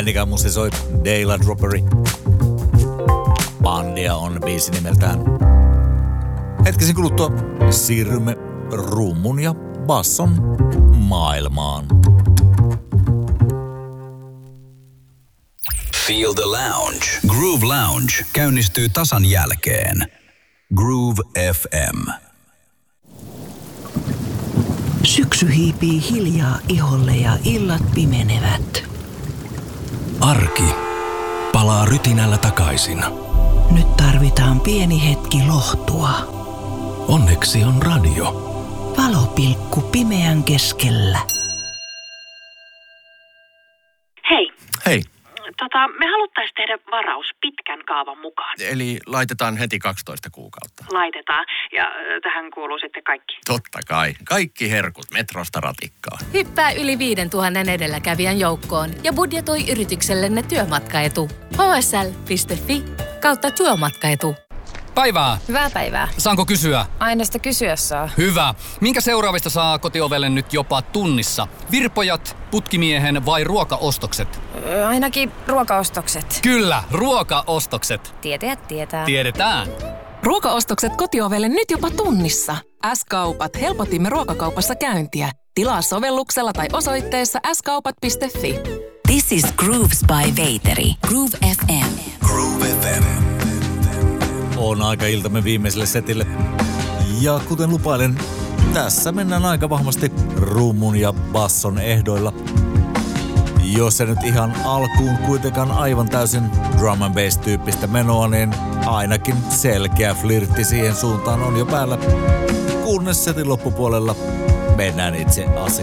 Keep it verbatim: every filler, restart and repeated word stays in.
Niin ikään musisoi Dayla Dropperi. Bandia on biisi nimeltään. Hetkisen kuluttua siirrymme rummun ja basson maailmaan. Feel the lounge. Groove Lounge käynnistyy tasan jälkeen. Groove F M. Syksy hiipii hiljaa iholle ja illat pimenevät. Arki palaa rytinällä takaisin. Nyt tarvitaan pieni hetki lohtua. Onneksi on radio. Valopilkku pimeän keskellä. Hei. Hei. Tota, me haluttais tehdä varaus pitkän kaavan mukaan. Eli laitetaan heti kaksitoista kuukautta. Laitetaan. Ja äh, tähän kuuluu sitten kaikki. Totta kai. Kaikki herkut metrosta ratikkaan. Hyppää yli viidentuhannen edelläkävijän joukkoon ja budjetoi yrityksellenne työmatkaetu. H S L piste F I kautta työmatkaetu. Päivää. Hyvää päivää. Saanko kysyä? Aina sitä kysyä saa. Hyvä. Minkä seuraavista saa kotiovelle nyt jopa tunnissa? Virpojat, putkimiehen vai ruokaostokset? Öö, ainakin ruokaostokset. Kyllä, ruokaostokset. Tietäjät tietää. Tiedetään. Ruokaostokset kotiovelle nyt jopa tunnissa. S-kaupat helpotimme ruokakaupassa käyntiä. Tilaa sovelluksella tai osoitteessa s kaupat piste f i. This is Grooves by Veiteri. Groove F M. Groove F M. On aika iltamme viimeiselle setille. Ja kuten lupailen, tässä mennään aika vahvasti rummun ja basson ehdoilla. Jos se nyt ihan alkuun kuitenkaan aivan täysin drum and bass tyyppistä menoa, niin ainakin selkeä flirtti siihen suuntaan on jo päällä. Kunnes setin loppupuolella mennään itse asiaan.